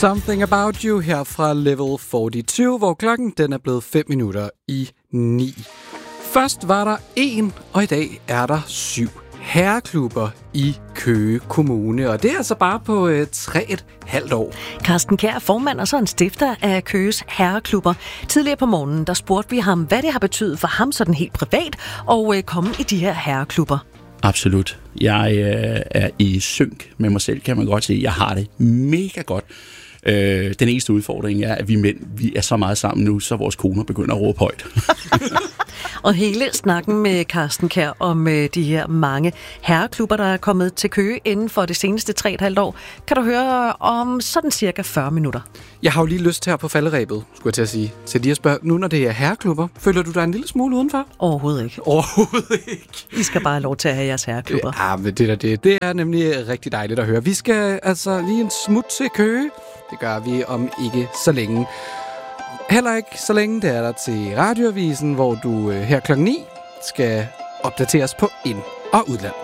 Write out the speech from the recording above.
Something About You her fra Level 42, hvor klokken den er blevet 8:05. Først var der 1, og i dag er der 7 herreklubber i Køge Kommune, og det er altså bare på 3,5 år. Carsten Kjær er formand og så en stifter af Køges herreklubber. Tidligere på morgenen, der spurgte vi ham, hvad det har betydet for ham sådan helt privat at komme i de her herreklubber. Absolut. Jeg er i synk med mig selv, kan man godt sige. Jeg har det mega godt. Den eneste udfordring er, at vi mænd, vi er så meget sammen nu, så vores koner begynder at råbe højt. Og hele snakken med Carsten Kjær om de her mange herreklubber, der er kommet til Køge inden for det seneste 3,5 år, kan du høre om sådan cirka 40 minutter. Jeg har jo lige lyst her på falderæbet, skulle jeg til at sige. Så lige at spørge, nu når det er herreklubber, føler du dig en lille smule udenfor? Overhovedet ikke. Overhovedet ikke. I skal bare have lov til at have jeres herreklubber. Ja, men det er nemlig rigtig dejligt at høre. Vi skal altså lige en smut til Køge. Det gør vi om ikke så længe. Heller ikke så længe, det er der til Radioavisen, hvor du her klokken 9 skal opdateres på ind- og udland.